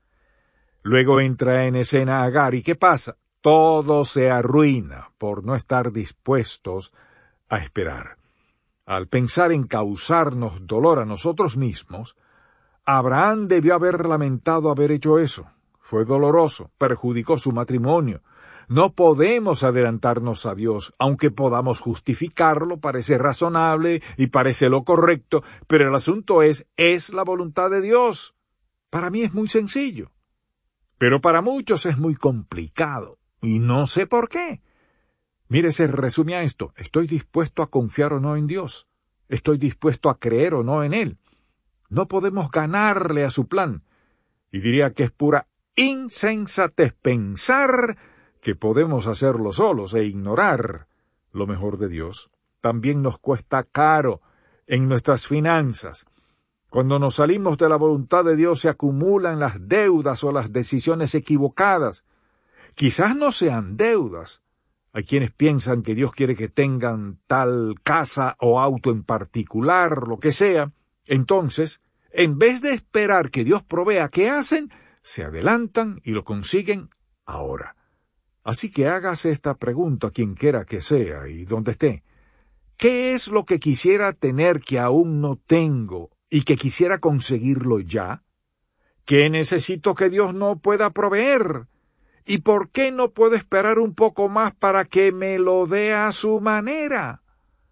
Luego entra en escena Agar, ¿y qué pasa? Todo se arruina por no estar dispuestos a esperar. Al pensar en causarnos dolor a nosotros mismos, Abraham debió haber lamentado haber hecho eso. Fue doloroso, perjudicó su matrimonio. No podemos adelantarnos a Dios, aunque podamos justificarlo, parece razonable y parece lo correcto, pero el asunto es, ¿es la voluntad de Dios? Para mí es muy sencillo, pero para muchos es muy complicado, y no sé por qué. Mire, se resume a esto, ¿estoy dispuesto a confiar o no en Dios? ¿Estoy dispuesto a creer o no en Él? No podemos ganarle a su plan, y diría que es pura insensatez pensar que podemos hacerlo solos e ignorar lo mejor de Dios. También nos cuesta caro en nuestras finanzas. Cuando nos salimos de la voluntad de Dios se acumulan las deudas o las decisiones equivocadas. Quizás no sean deudas. Hay quienes piensan que Dios quiere que tengan tal casa o auto en particular, lo que sea. Entonces, en vez de esperar que Dios provea, ¿qué hacen? Se adelantan y lo consiguen ahora. Así que hágase esta pregunta a quien quiera que sea y donde esté. ¿Qué es lo que quisiera tener que aún no tengo y que quisiera conseguirlo ya? ¿Qué necesito que Dios no pueda proveer? ¿Y por qué no puedo esperar un poco más para que me lo dé a su manera?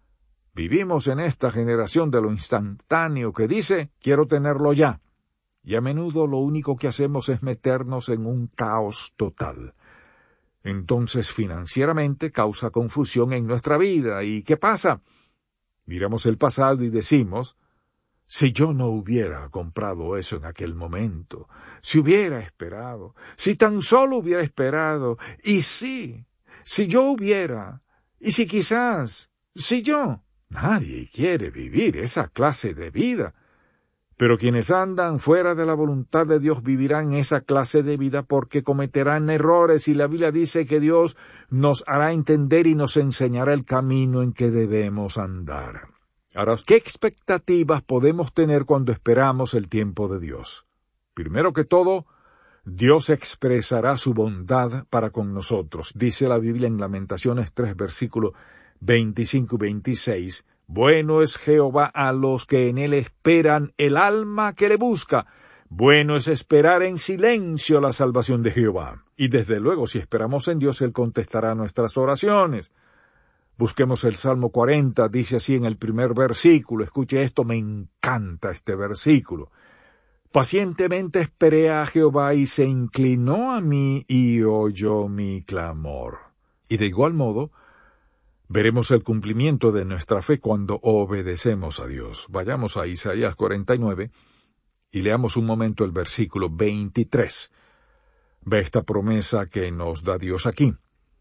Vivimos en esta generación de lo instantáneo que dice, quiero tenerlo ya. Y a menudo lo único que hacemos es meternos en un caos total. Entonces financieramente causa confusión en nuestra vida. ¿Y qué pasa? Miramos el pasado y decimos, si yo no hubiera comprado eso en aquel momento, si hubiera esperado, si tan solo hubiera esperado, y sí, si yo hubiera, y si quizás, si yo, nadie quiere vivir esa clase de vida. Pero quienes andan fuera de la voluntad de Dios vivirán esa clase de vida porque cometerán errores y la Biblia dice que Dios nos hará entender y nos enseñará el camino en que debemos andar. Ahora, ¿qué expectativas podemos tener cuando esperamos el tiempo de Dios? Primero que todo, Dios expresará su bondad para con nosotros. Dice la Biblia en Lamentaciones tres, versículos veinticinco y veintiséis, bueno es Jehová a los que en él esperan, el alma que le busca. Bueno es esperar en silencio la salvación de Jehová. Y desde luego, si esperamos en Dios, Él contestará nuestras oraciones. Busquemos el Salmo cuarenta, dice así en el primer versículo. Escuche esto, me encanta este versículo. Pacientemente esperé a Jehová y se inclinó a mí y oyó mi clamor. Y de igual modo, veremos el cumplimiento de nuestra fe cuando obedecemos a Dios. Vayamos a Isaías cuarenta y nueve y leamos un momento el versículo veintitrés. Ve esta promesa que nos da Dios aquí.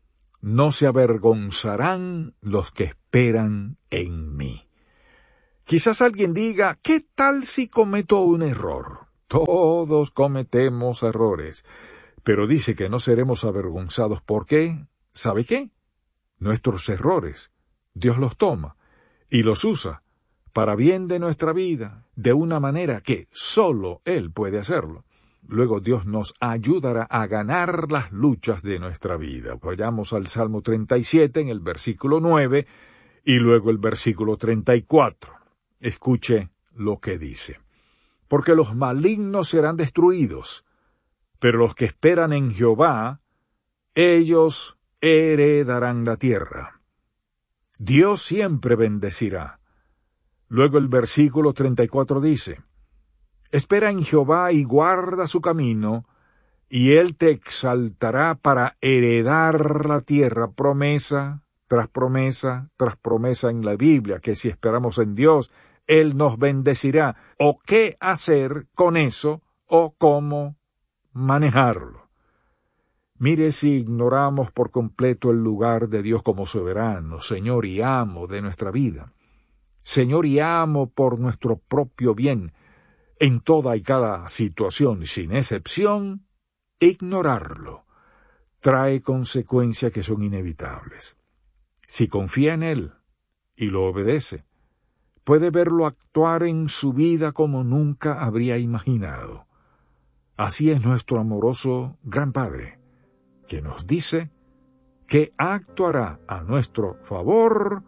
No se avergonzarán los que esperan en mí. Quizás alguien diga, ¿qué tal si cometo un error? Todos cometemos errores, pero dice que no seremos avergonzados. ¿Por qué? ¿Sabe qué? Nuestros errores, Dios los toma y los usa para bien de nuestra vida, de una manera que solo Él puede hacerlo. Luego Dios nos ayudará a ganar las luchas de nuestra vida. Vayamos al Salmo treinta y siete en el versículo nueve y luego el versículo treinta y cuatro. Escuche lo que dice. Porque los malignos serán destruidos, pero los que esperan en Jehová, ellos heredarán la tierra. Dios siempre bendecirá. Luego el versículo treinta y cuatro dice, espera en Jehová y guarda su camino, y Él te exaltará para heredar la tierra. Promesa tras promesa tras promesa en la Biblia, que si esperamos en Dios, Él nos bendecirá. ¿O qué hacer con eso? ¿O cómo manejarlo? Mire si ignoramos por completo el lugar de Dios como soberano, Señor y amo de nuestra vida. Señor y amo por nuestro propio bien, en toda y cada situación, sin excepción, ignorarlo trae consecuencias que son inevitables. Si confía en Él y lo obedece, puede verlo actuar en su vida como nunca habría imaginado. Así es nuestro amoroso Gran Padre, que nos dice que actuará a nuestro favor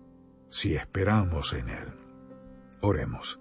si esperamos en Él. Oremos.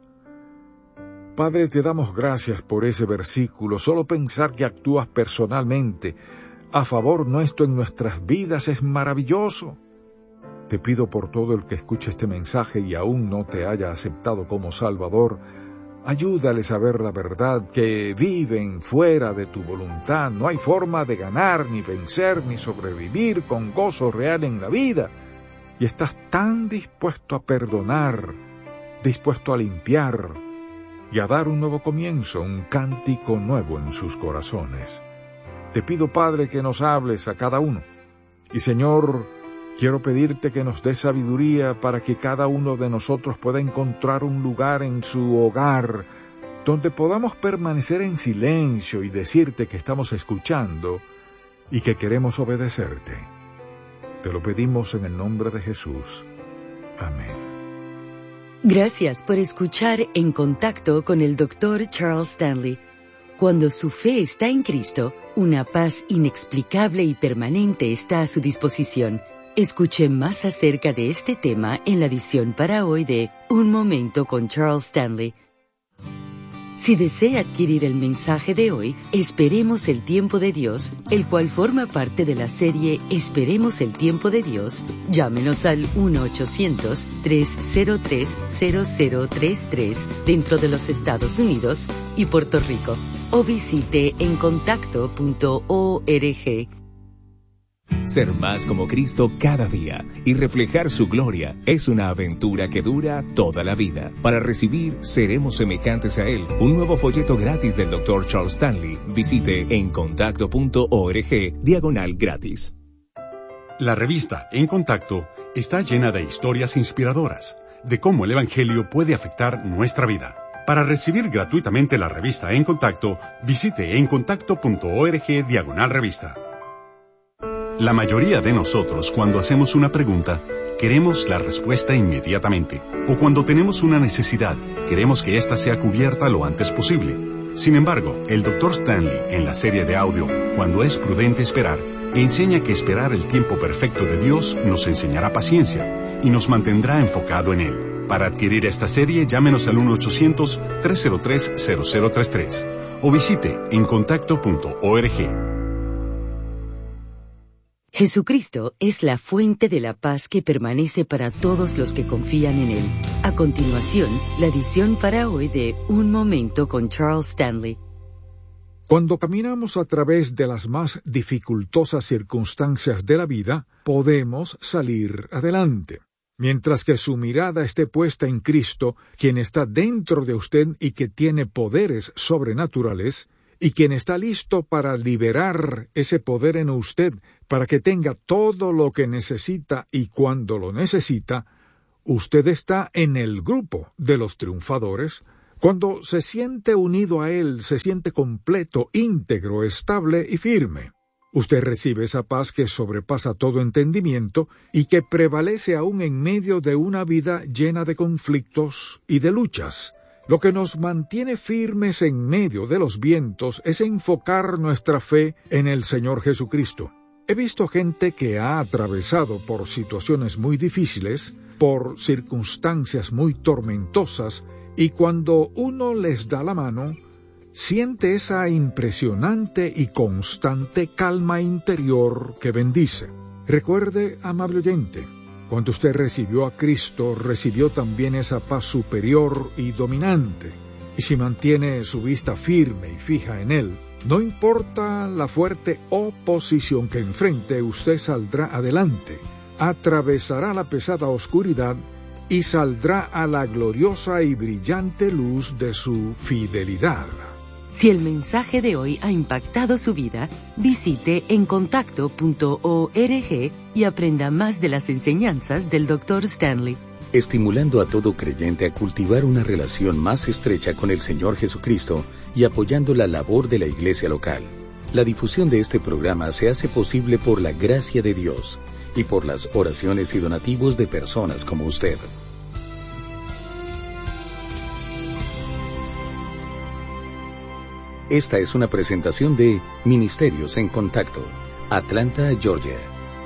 Padre, te damos gracias por ese versículo. Solo pensar que actúas personalmente a favor nuestro en nuestras vidas es maravilloso. Te pido por todo el que escuche este mensaje y aún no te haya aceptado como Salvador, ayúdales a ver la verdad, que viven fuera de tu voluntad. No hay forma de ganar, ni vencer, ni sobrevivir con gozo real en la vida. Y estás tan dispuesto a perdonar, dispuesto a limpiar y a dar un nuevo comienzo, un cántico nuevo en sus corazones. Te pido, Padre, que nos hables a cada uno. Y, Señor, quiero pedirte que nos des sabiduría para que cada uno de nosotros pueda encontrar un lugar en su hogar donde podamos permanecer en silencio y decirte que estamos escuchando y que queremos obedecerte. Te lo pedimos en el nombre de Jesús. Amén. Gracias por escuchar En Contacto con el doctor Charles Stanley. Cuando su fe está en Cristo, una paz inexplicable y permanente está a su disposición. Escuche más acerca de este tema en la edición para hoy de Un Momento con Charles Stanley. Si desea adquirir el mensaje de hoy, Esperemos el Tiempo de Dios, el cual forma parte de la serie Esperemos el Tiempo de Dios, llámenos al uno ochocientos, tres cero tres, cero cero tres tres dentro de los Estados Unidos y Puerto Rico, o visite en contacto punto org. Ser más como Cristo cada día y reflejar su gloria es una aventura que dura toda la vida. Para recibir Seremos semejantes a Él, un nuevo folleto gratis del doctor Charles Stanley, visite en contacto punto org diagonal gratis. La revista En Contacto está llena de historias inspiradoras de cómo el Evangelio puede afectar nuestra vida. Para recibir gratuitamente la revista En Contacto, visite en contacto punto org diagonal revista. La mayoría de nosotros, cuando hacemos una pregunta, queremos la respuesta inmediatamente. O cuando tenemos una necesidad, queremos que ésta sea cubierta lo antes posible. Sin embargo, el doctor Stanley, en la serie de audio Cuando es prudente esperar, enseña que esperar el tiempo perfecto de Dios nos enseñará paciencia y nos mantendrá enfocado en Él. Para adquirir esta serie, llámenos al uno ochocientos, tres cero tres, cero cero tres tres o visite en contacto punto org. Jesucristo es la fuente de la paz que permanece para todos los que confían en Él. A continuación, la edición para hoy de Un Momento con Charles Stanley. Cuando caminamos a través de las más dificultosas circunstancias de la vida, podemos salir adelante. Mientras que su mirada esté puesta en Cristo, quien está dentro de usted y que tiene poderes sobrenaturales, y quien está listo para liberar ese poder en usted para que tenga todo lo que necesita y cuando lo necesita, usted está en el grupo de los triunfadores. Cuando se siente unido a Él, se siente completo, íntegro, estable y firme. Usted recibe esa paz que sobrepasa todo entendimiento y que prevalece aún en medio de una vida llena de conflictos y de luchas. Lo que nos mantiene firmes en medio de los vientos es enfocar nuestra fe en el Señor Jesucristo. He visto gente que ha atravesado por situaciones muy difíciles, por circunstancias muy tormentosas, y cuando uno les da la mano, siente esa impresionante y constante calma interior que bendice. Recuerde, amable oyente, cuando usted recibió a Cristo, recibió también esa paz superior y dominante. Y si mantiene su vista firme y fija en Él, no importa la fuerte oposición que enfrente, usted saldrá adelante, atravesará la pesada oscuridad y saldrá a la gloriosa y brillante luz de su fidelidad. Si el mensaje de hoy ha impactado su vida, visite encontacto punto org y aprenda más de las enseñanzas del doctor Stanley. Estimulando a todo creyente a cultivar una relación más estrecha con el Señor Jesucristo y apoyando la labor de la iglesia local. La difusión de este programa se hace posible por la gracia de Dios y por las oraciones y donativos de personas como usted. Esta es una presentación de Ministerios en Contacto, Atlanta, Georgia.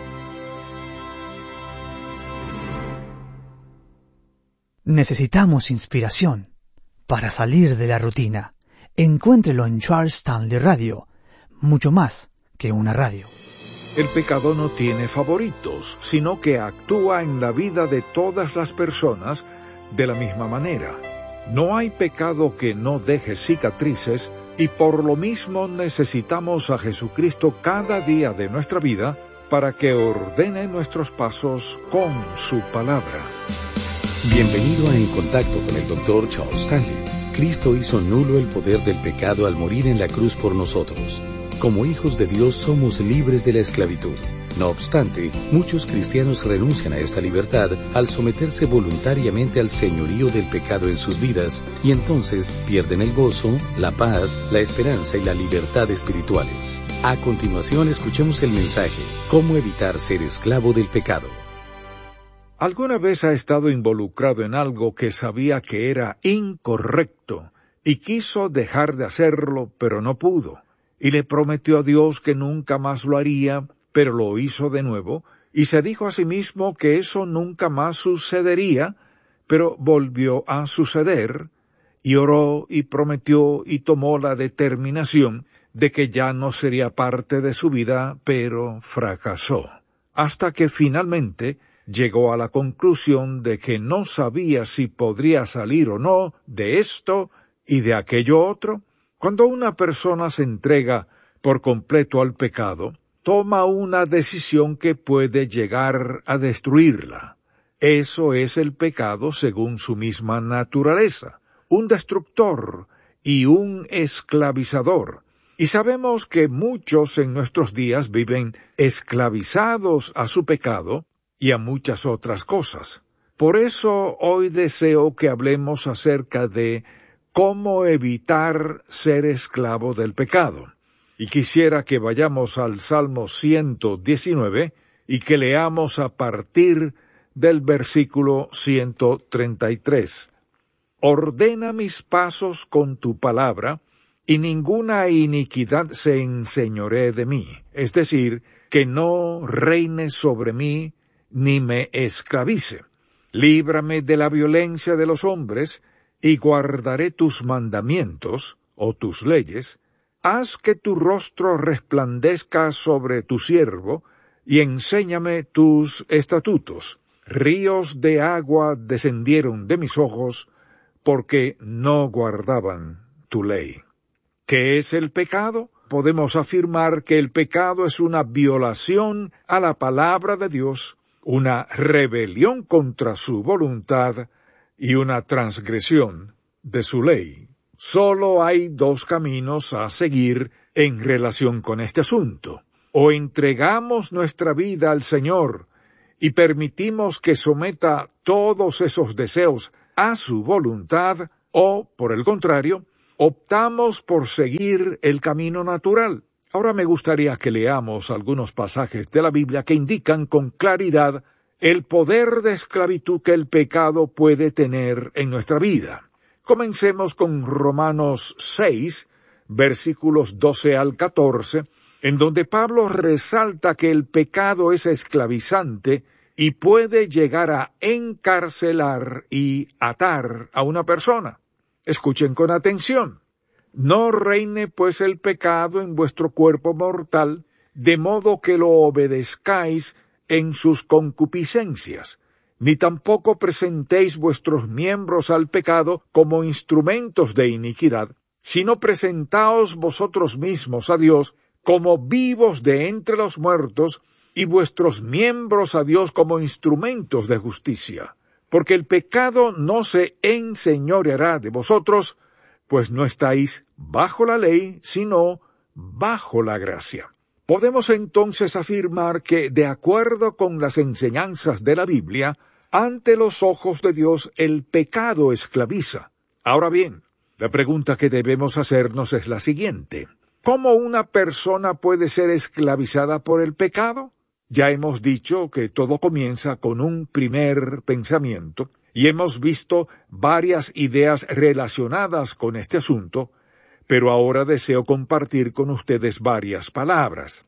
Necesitamos inspiración para salir de la rutina. Encuéntrelo en Charles Stanley Radio, mucho más que una radio. El pecado no tiene favoritos, sino que actúa en la vida de todas las personas de la misma manera. No hay pecado que no deje cicatrices, y por lo mismo necesitamos a Jesucristo cada día de nuestra vida para que ordene nuestros pasos con su palabra. Bienvenido a En Contacto con el doctor Charles Stanley. Cristo hizo nulo el poder del pecado al morir en la cruz por nosotros. Como hijos de Dios somos libres de la esclavitud. No obstante, muchos cristianos renuncian a esta libertad al someterse voluntariamente al señorío del pecado en sus vidas y entonces pierden el gozo, la paz, la esperanza y la libertad espirituales. A continuación, escuchemos el mensaje: ¿Cómo evitar ser esclavo del pecado? ¿Alguna vez ha estado involucrado en algo que sabía que era incorrecto y quiso dejar de hacerlo, pero no pudo? Y le prometió a Dios que nunca más lo haría, pero lo hizo de nuevo, y se dijo a sí mismo que eso nunca más sucedería, pero volvió a suceder, y oró y prometió y tomó la determinación de que ya no sería parte de su vida, pero fracasó, hasta que finalmente llegó a la conclusión de que no sabía si podría salir o no de esto y de aquello otro. Cuando una persona se entrega por completo al pecado, toma una decisión que puede llegar a destruirla. Eso es el pecado según su misma naturaleza, un destructor y un esclavizador. Y sabemos que muchos en nuestros días viven esclavizados a su pecado y a muchas otras cosas. Por eso hoy deseo que hablemos acerca de cómo evitar ser esclavo del pecado. Y quisiera que vayamos al Salmo ciento diecinueve y que leamos a partir del versículo ciento treinta y tres. Ordena mis pasos con tu palabra, y ninguna iniquidad se enseñoree de mí. Es decir, que no reine sobre mí, ni me esclavice. Líbrame de la violencia de los hombres, y guardaré tus mandamientos, o tus leyes. Haz que tu rostro resplandezca sobre tu siervo, y enséñame tus estatutos. Ríos de agua descendieron de mis ojos, porque no guardaban tu ley. ¿Qué es el pecado? Podemos afirmar que el pecado es una violación a la palabra de Dios, una rebelión contra su voluntad y una transgresión de su ley. Solo hay dos caminos a seguir en relación con este asunto. O entregamos nuestra vida al Señor y permitimos que someta todos esos deseos a su voluntad, o, por el contrario, optamos por seguir el camino natural. Ahora me gustaría que leamos algunos pasajes de la Biblia que indican con claridad el poder de esclavitud que el pecado puede tener en nuestra vida. Comencemos con Romanos seis, versículos doce al catorce, en donde Pablo resalta que el pecado es esclavizante y puede llegar a encarcelar y atar a una persona. Escuchen con atención. No reine pues el pecado en vuestro cuerpo mortal, de modo que lo obedezcáis en sus concupiscencias, ni tampoco presentéis vuestros miembros al pecado como instrumentos de iniquidad, sino presentaos vosotros mismos a Dios como vivos de entre los muertos, y vuestros miembros a Dios como instrumentos de justicia. Porque el pecado no se enseñoreará de vosotros, pues no estáis bajo la ley, sino bajo la gracia. Podemos entonces afirmar que, de acuerdo con las enseñanzas de la Biblia, ante los ojos de Dios el pecado esclaviza. Ahora bien, la pregunta que debemos hacernos es la siguiente: ¿cómo una persona puede ser esclavizada por el pecado? Ya hemos dicho que todo comienza con un primer pensamiento, y hemos visto varias ideas relacionadas con este asunto, pero ahora deseo compartir con ustedes varias palabras.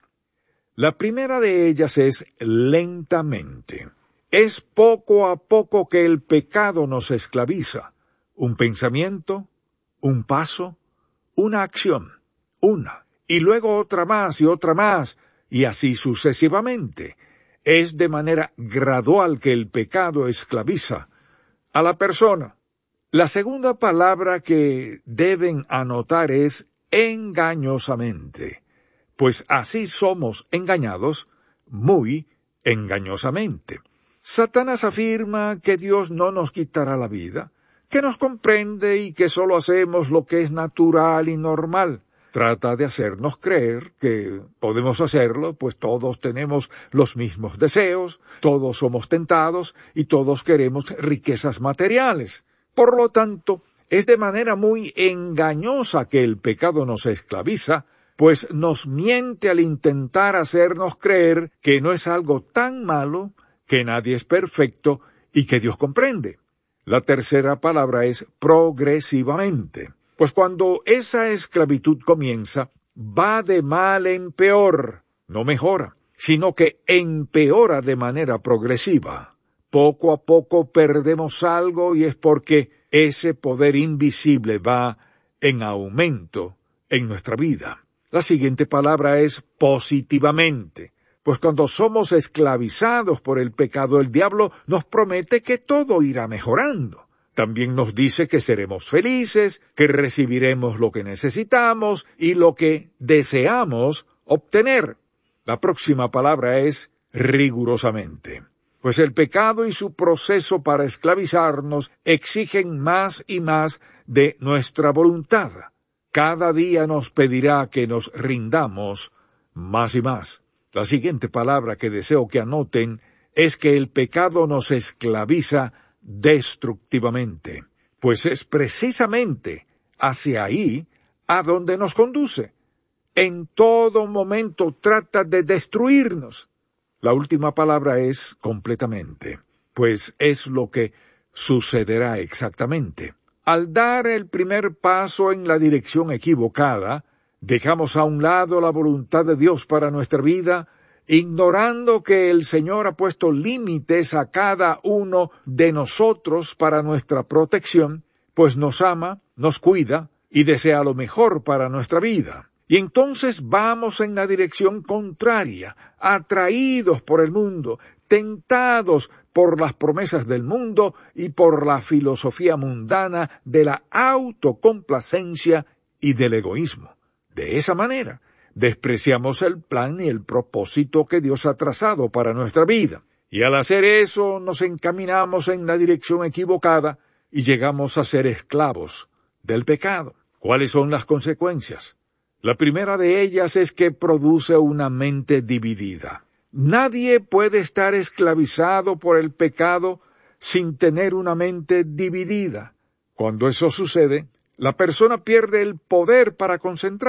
La primera de ellas es lentamente. Es poco a poco que el pecado nos esclaviza. Un pensamiento, un paso, una acción, una, y luego otra más y otra más, y así sucesivamente. Es de manera gradual que el pecado esclaviza a la persona. La segunda palabra que deben anotar es engañosamente, pues así somos engañados muy engañosamente. Satanás afirma que Dios no nos quitará la vida, que nos comprende y que solo hacemos lo que es natural y normal. Trata de hacernos creer que podemos hacerlo, pues todos tenemos los mismos deseos, todos somos tentados y todos queremos riquezas materiales. Por lo tanto, es de manera muy engañosa que el pecado nos esclaviza, pues nos miente al intentar hacernos creer que no es algo tan malo, que nadie es perfecto y que Dios comprende. La tercera palabra es progresivamente. Pues cuando esa esclavitud comienza, va de mal en peor, no mejora, sino que empeora de manera progresiva. Poco a poco perdemos algo y es porque ese poder invisible va en aumento en nuestra vida. La siguiente palabra es positivamente. Pues cuando somos esclavizados por el pecado, el diablo nos promete que todo irá mejorando. También nos dice que seremos felices, que recibiremos lo que necesitamos y lo que deseamos obtener. La próxima palabra es rigurosamente. Pues el pecado y su proceso para esclavizarnos exigen más y más de nuestra voluntad. Cada día nos pedirá que nos rindamos más y más. La siguiente palabra que deseo que anoten es que el pecado nos esclaviza destructivamente, pues es precisamente hacia ahí a donde nos conduce. En todo momento trata de destruirnos. La última palabra es completamente, pues es lo que sucederá exactamente. Al dar el primer paso en la dirección equivocada, dejamos a un lado la voluntad de Dios para nuestra vida, ignorando que el Señor ha puesto límites a cada uno de nosotros para nuestra protección, pues nos ama, nos cuida y desea lo mejor para nuestra vida. Y entonces vamos en la dirección contraria, atraídos por el mundo, tentados por las promesas del mundo y por la filosofía mundana de la autocomplacencia y del egoísmo. De esa manera, despreciamos el plan y el propósito que Dios ha trazado para nuestra vida. Y al hacer eso, nos encaminamos en la dirección equivocada y llegamos a ser esclavos del pecado. ¿Cuáles son las consecuencias? La primera de ellas es que produce una mente dividida. Nadie puede estar esclavizado por el pecado sin tener una mente dividida. Cuando eso sucede, la persona pierde el poder para concentrarse.